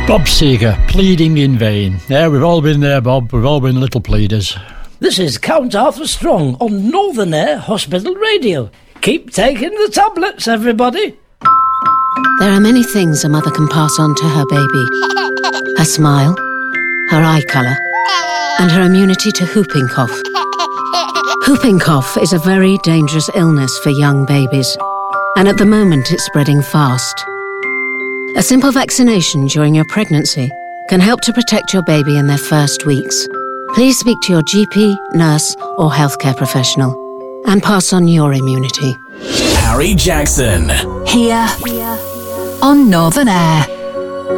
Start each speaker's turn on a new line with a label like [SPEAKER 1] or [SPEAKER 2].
[SPEAKER 1] Bob Seger, pleading in vain. Yeah, we've all been there, Bob. We've all been little pleaders.
[SPEAKER 2] This is Count Arthur Strong on Northern Air Hospital Radio. Keep taking the tablets, everybody.
[SPEAKER 3] There are many things a mother can pass on to her baby. Her smile, her eye colour, and her immunity to whooping cough. Whooping cough is a very dangerous illness for young babies, and at the moment it's spreading fast. A simple vaccination during your pregnancy can help to protect your baby in their first weeks. Please speak to your GP, nurse, or healthcare professional and pass on your immunity.
[SPEAKER 4] Harry Jackson.
[SPEAKER 5] Here on Northern Air.